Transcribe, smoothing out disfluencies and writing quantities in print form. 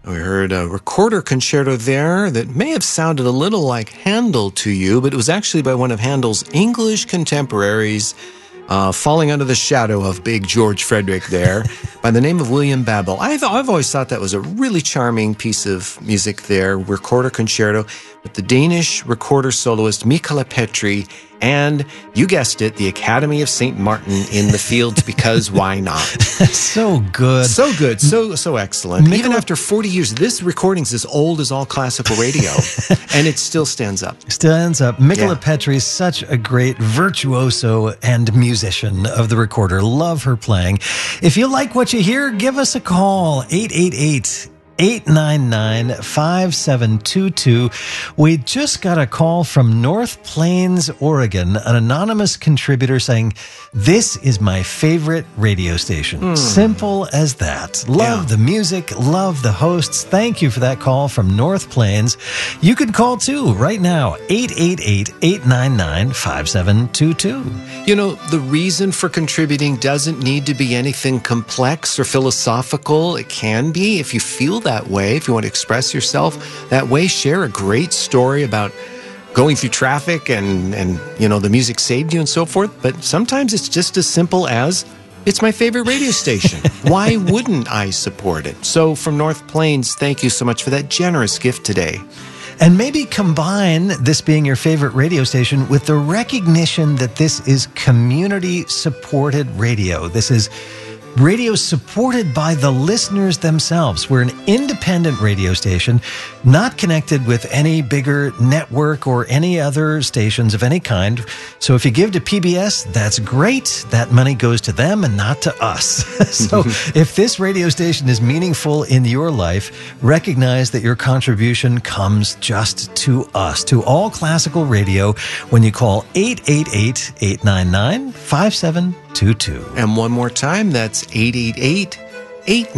We heard a recorder concerto there that may have sounded a little like Handel to you, but it was actually by one of Handel's English contemporaries, falling under the shadow of big George Frederick there, by the name of William Babel. I've always thought that was a really charming piece of music there, recorder concerto, with the Danish recorder soloist Michala Petri, and, you guessed it, the Academy of St. Martin in the fields, because why not? So good. So good. So excellent. Even after 40 years, this recording's as old as all classical radio, and it still stands up. Stands up. Michala Petri is such a great virtuoso and musician of the recorder. Love her playing. If you like what you hear, give us a call. 888-899-5722. We just got a call from North Plains, Oregon, an anonymous contributor saying, "This is my favorite radio station." Simple as that. Love the music, love the hosts. Thank you for that call from North Plains. You can call too right now, 888-899-5722. You know, the reason for contributing doesn't need to be anything complex or philosophical. It can be, if you feel that way, if you want to express yourself that way, share a great story about going through traffic and you know, the music saved you and so forth. But sometimes it's just as simple as, it's my favorite radio station. Why wouldn't I support it? So from North Plains, thank you so much for that generous gift today. And maybe combine this being your favorite radio station with the recognition that this is community-supported radio. This is radio supported by the listeners themselves. We're an independent radio station, not connected with any bigger network or any other stations of any kind. So if you give to PBS, that's great. That money goes to them and not to us. So if this radio station is meaningful in your life, recognize that your contribution comes just to us, to all classical radio, when you call 888-899-5722. And one more time, that's 888-899-5722.